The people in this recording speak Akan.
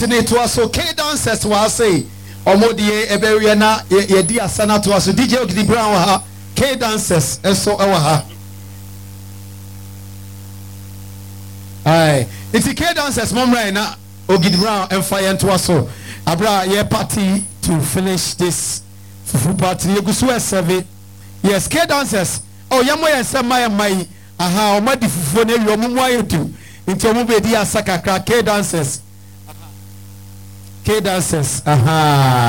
to us, so K dancers was say, or more the Eberiana, Yedia Sana to us, DJ Ogidi Brown, K dancers, and so our. Aye, it's the K dancers, Mom Raina, Ogidi Brown, and Fire to us, so Abra, ye party to finish this party, you go to survey. Yes, K dancers, oh, Yamoy and Samaya, my, aha, or my different, your mumwa do, into Mubedi Asaka, K dancers. K dancers, aha.